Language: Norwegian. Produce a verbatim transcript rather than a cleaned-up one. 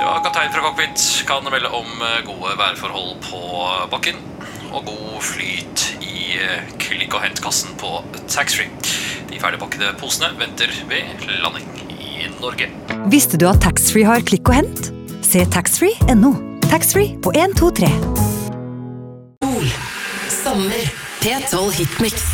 Ja, kaptein fra cockpit kan melde om gode værforhold på bakken og god flyt i klikk- og hentkassen på taxfree. De ferdigpakkede posene venter ved landing i Norge. Visste du at taxfree har klikk og hent? Se taxfree punktum no. Taxfree på en to tre. Sommer P tolv Hitmix.